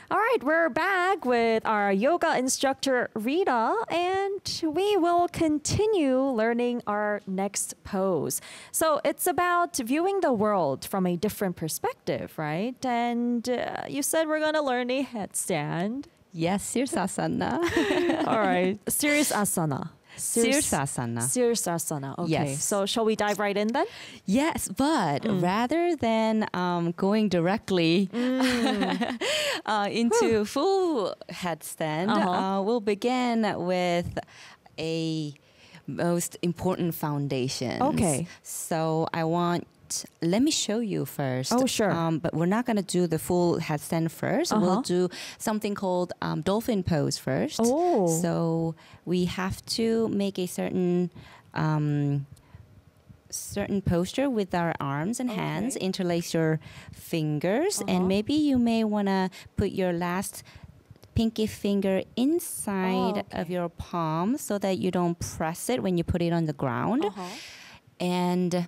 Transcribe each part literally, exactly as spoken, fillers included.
All right, we're back with our yoga instructor, Rita, and we will continue learning our next pose. So it's about viewing the world from a different perspective, right? And uh, you said we're going to learn a headstand. Yes, Sirsasana. All right, serious asana. Sirsasana. Sirsasana. Okay. Yes. So shall we dive right in then? Yes, but Mm. rather than um, going directly Mm. uh, into full headstand, Uh-huh. uh, we'll begin with a most important foundation. Okay. So I want. Let me show you first. Oh, sure. Um, but we're not going to do the full headstand first. Uh-huh. We'll do something called um, dolphin pose first. Oh. So we have to make a certain um, certain posture with our arms and hands. Okay. Interlace your fingers, Uh-huh. and maybe you may want to put your last pinky finger inside Oh, okay. of your palm so that you don't press it when you put it on the ground. Uh-huh. And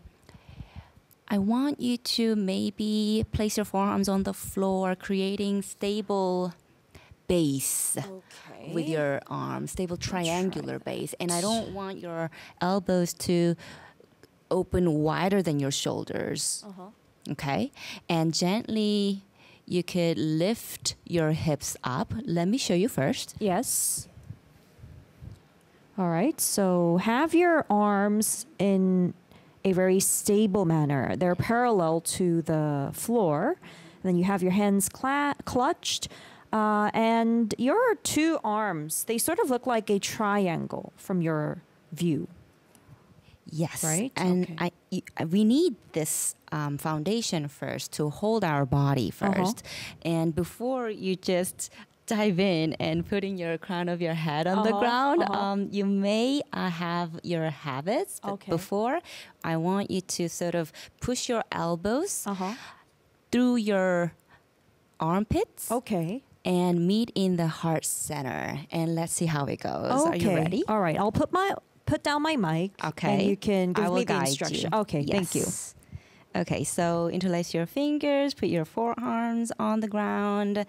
I want you to maybe place your forearms on the floor, creating stable base Okay. with your arms, stable triangular base. And I don't want your elbows to open wider than your shoulders. Uh-huh. Okay? And gently, you could lift your hips up. Let me show you first. Yes. All right. So have your arms in a very stable manner. They're parallel to the floor. And then you have your hands cla- clutched. Uh, and your two arms, they sort of look like a triangle from your view. Yes. Right? And Okay. I, y- we need this um, foundation first to hold our body Uh-huh. first. And before you just dive in and putting your crown of your head on the Uh-huh, ground, uh-huh. um, you may uh, have your habits. But Okay. before, I want you to sort of push your elbows Uh-huh. through your armpits Okay. and meet in the heart center. And let's see how it goes. Okay. Are you ready? All right. I'll put my put down my mic. Okay. And you can give I will me the guide instruction. you. Okay. Thank you. Yes. Okay, so interlace your fingers, put your forearms on the ground,